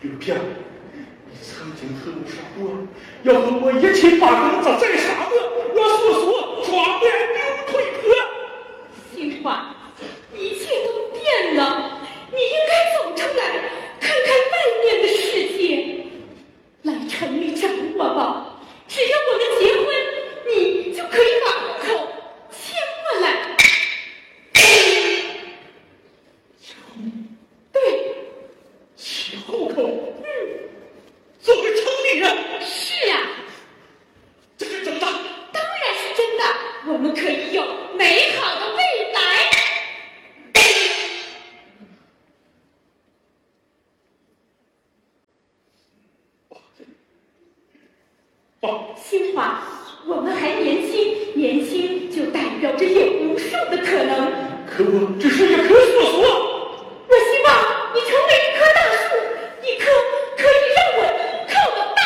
刘平，你曾经和我说过，要和我一起把工作再杀我，我叔叔装面牛腿婆。 新华，一切都变了，你应该走出来，看看外面的世界，来城里找我吧。只要我们结婚，你就可以把户口迁过来。对， 迁户口？做个城里人？ 是啊， 这是真的？ 当然是真的，我们可以有美好的未来。新华，我们还年轻，年轻就代表着有无数的可能。 可我只是一棵树树。 我希望你成为一棵大树，一棵可以让我依靠的大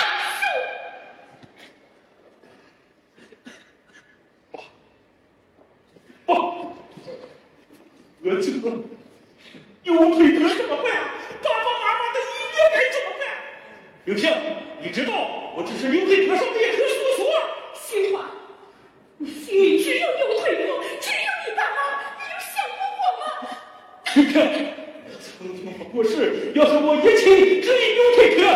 树。 我这个牛腿婆怎么办？爸爸妈妈的意见该怎么办？刘平，你知道我只是牛腿婆上的一棵树树。 新华，你心里只有牛腿婆，只有你爸妈，你有想过我吗？ 刘平，曾经发过誓要和我一起治理牛腿婆。